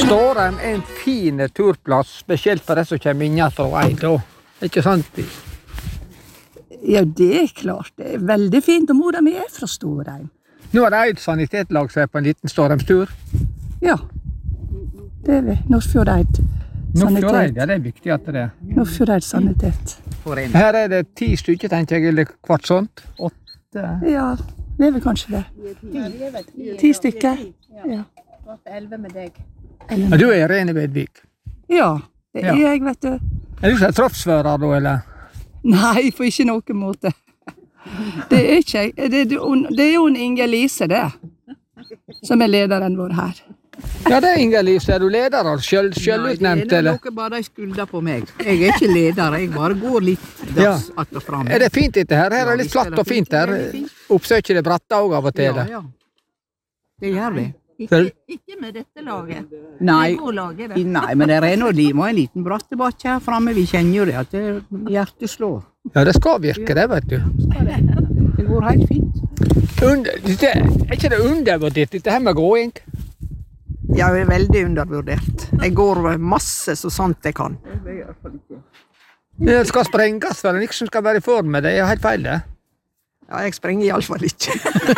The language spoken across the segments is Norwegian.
Stårheim en fin turplass, spesielt for de som kommer inn fra Eid. Ikke sant? Ja, det klart. Det veldig fint, og mora mi fra Stårheim. Nå har Eid sanitetlag seg på en liten Stårheimstur. Ja, det vi. Nordfjordeid Nordfjordeid, ja, det viktig at det Nordfjordeid sanitet. Her det 10 stykker, tenker jeg, eller kvart sånt. 8. Ja, det er kanskje det. 10 stykker. Ja. 11 med deg. Ja, du Irene Vedvik. Ja, det jeg, vet du. Du som troppsfører da, eller? Nei, på ikke noen måte. Det ikke jeg. Det jo en Inge Lise, det. Som lederen vår her. Ja, det Inge Lise. Er du leder, selvutnevnt, eller? Nei, det bare de skulder på meg. Jeg ikke leder, jeg bare går litt dass att og fram. Er det fint dette her? Her det litt flatt og fint her. Oppsøker det bratta også av og til? Ja. Det gjør vi. Ikke med dette laget. Nei, Det går laget, det. nei, men det nå en liten brattebakke her framme. Vi kjenner jo det, at hjertet slår. Ja, det skal virke det, vet du. Det går helt fint. Er ikke det undervurdert, dette her med gåing? Jeg er veldig undervurdert. Jeg går masse så sant jeg kan. Det skal sprenges, for det liksom skal være i form med det. Det er helt feil, det. Ja, jeg sprenger i alle fall ikke.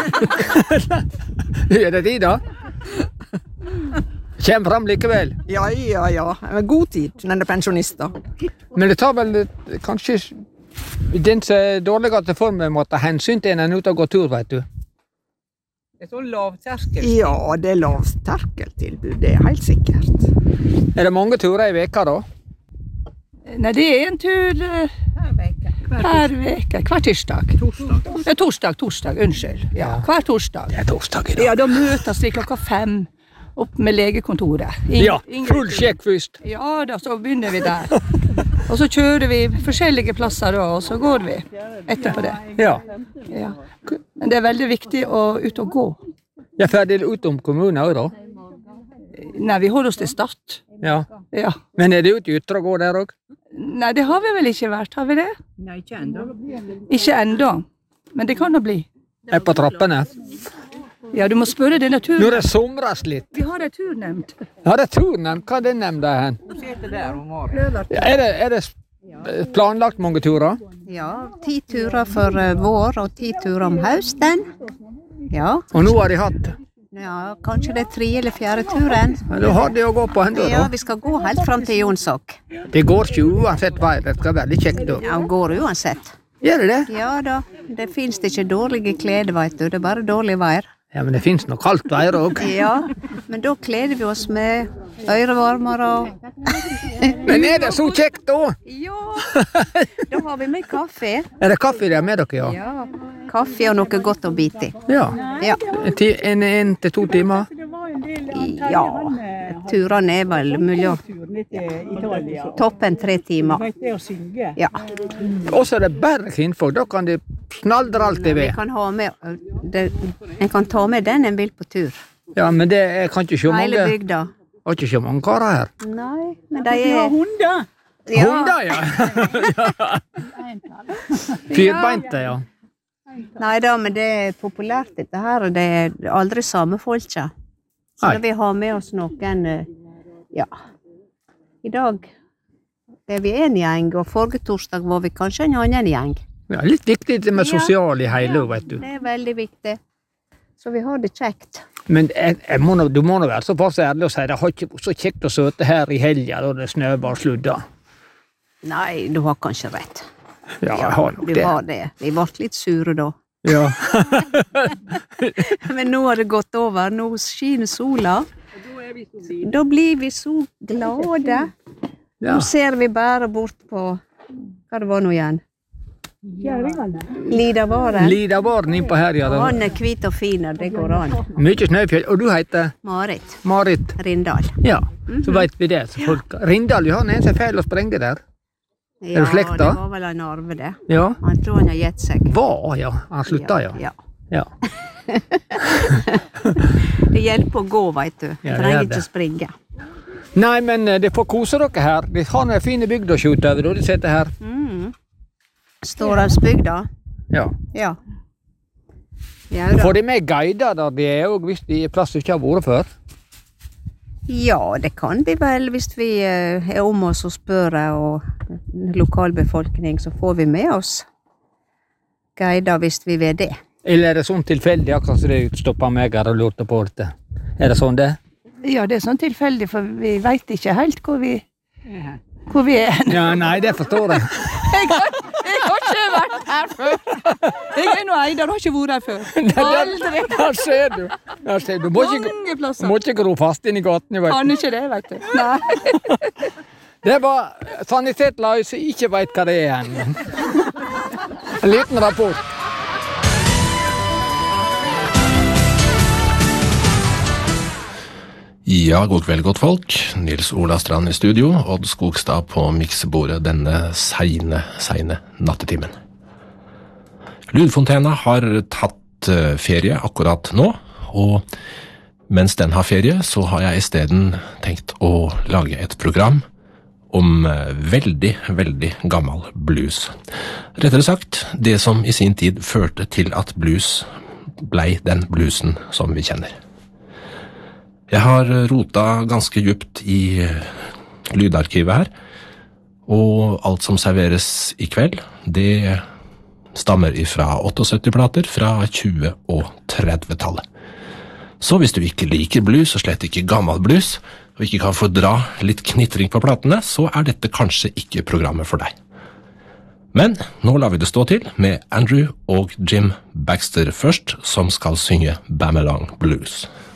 Er det de da? Kjem fram likevel. Ja. Men god tid når en pensjonister. Men det tar vel kanskje den som er dårligere til formen må ta hensyn til en ute og gå tur, vet du. Det sånn lavterskel. Ja, det lavterskeltilbud, det helt sikkert. Er det mange turer i veka da? Nei, det en tur hver veke. Hver tirsdag. Torsdag, unnskyld. Ja, hver torsdag. Det er torsdag i dag. Ja, da møtes vi 5:00 opp med legekontoret. Full sjekk først. Ja da, så begynner vi der. Og så kjører vi forskjellige plasser da, og så går vi etterpå det. Ja. Men det er veldig viktig å ut og gå. Jeg er ferdig utom kommunen også da. Nei, vi holder oss til Start. Ja. Ja. Men er det ute i Ytre gå der også? Nei, det har vi vel ikke vært, har vi det? Nei, ikke enda. Ikke enda, men det kan det bli. Er på trappene? Ja, du må spørre denne turen. Nå det somres litt. Vi har en turnemnd. Ja, det er turnemnd. Hva er det nemnda hen? Ja, er det planlagt mange turer? Ja, 10 turer for vår og 10 turer om høsten. Ja. Og nå har de hatt? Ja, kanskje det er 3. eller 4. turen. Ja, da har de å gå på enda da. Ja, vi skal gå helt fram til Jonsok. Det går ikke uansett vei, det skal være litt kjekt da. Ja, går uansett. Gjør det det? Ja da, det finnes ikke dårlige klede, vet du, det er bare dårlig vær. Ja, men det finnes noe kaldt vær også. Ja, men da kleder vi oss med ørevarmer og... Men er det så kjekt da? Ja, da har vi med kaffe. Er det kaffe der med dere, ja? Ja, kaffe og noe godt å bite i. Ja. Ja. 1 til 2 timer? Ja, turene er vel mulig. Toppen 3 timer. Ja. Og så er det bare kvinnfolk, da kan de snaldre alt de Vi ved. kan ha med, en kan ta med den en vil på tur. Ja, men det er kan ikke se Hele mange, bygda. har ikke se mange karer her. Nei, men de er... Hunder! Ja, Hunder, ja. Firbeinte, ja. nei da, men det er populært dette her, og det er aldri samme folka. Så Nei. da vi har med oss noen, ja, i dag er vi en gjeng, og forrige torsdag var vi kanskje en annen gjeng. Ja, litt viktig det med sosial i hele, vet du. Det er veldig viktig. Så vi har det kjekt. Men du må nå være så pass ærlig og si det har ikke vært så kjekt å søte her i helga da det snøbar sludda. Nei, du har kanskje rett. Ja, jeg har nok Du det. har det. Vi ble litt sure da. Ja. Men nå har det gått over. Nå skiner sola. Da blir vi så glade. Ja. Nå ser vi bare bort på, hva det var nå igjen? Lidavaren. Lidavaren innpå her, ja. Og han er hvit og fin, og det går an. Mye snøfjell. Og du heter Marit Marit. Rindal. Ja, så vet vi det. Så folk... Rindal, ja, han er en som er feil å sprenge der. Ja, du slekt da? det var vel en arve det. Ja. Han tror han har gitt seg. Ja. Han slutta, ja. Ja. Ja. Det hjelper å gå, vet du. Ja, det Trenger gjør ikke det. springe. Nei, men det får kose dere her. De har noen fine bygder å skjute over, og de sitter her. Stårhavsbygda. Ja. Ja. Ja, da. Får de med guider der de er, og hvis de er plass de ikke har vært før? Ja, det kan vi vel. Hvis vi er om oss og spør og lokalbefolkning, så får vi med oss guider hvis vi vil det. Eller er det sånn tilfeldig, akkurat som det stoppet meg her og lurte på det? Er det sånn det? Ja, det er sånn tilfeldig, for vi vet ikke helt hvor vi er. Ja, nei, det forstår jeg. Jeg har ikke vært her før. Jeg er nå Eidar, har ikke vært her før. Aldri. Der ser du. Der ser du. Mange plasser. Må ikke gro fast inn i gaten, vet du. Kan ikke det, vet du. Nei. Det var sanitetsløy som ikke vet hva det er igjen. En liten rapport. Ja, god kveld, godt folk. Nils Ola Strand i studio, Odd Skogstad på miksebordet denne seine nattetimen. Lydfontena har tatt ferie akkurat nå, og mens den har ferie, så har jeg i stedet tenkt å lage et program om veldig gammel blues. Rettere sagt, det som i sin tid førte til at blues blei den bluesen som vi kjenner. Jeg har rota ganske djupt i lydarkivet her, og alt som serveres i kveld, det stammer ifra 78-plater fra 20- og 30-tallet. Så hvis du ikke liker blues, og slett ikke gammel blues, og ikke kan fordra litt knitring på platene, så er dette kanskje ikke programmet for deg. Men nå lar vi det stå til med Andrew og Jim Baxter først, som skal synge Bam Along Blues.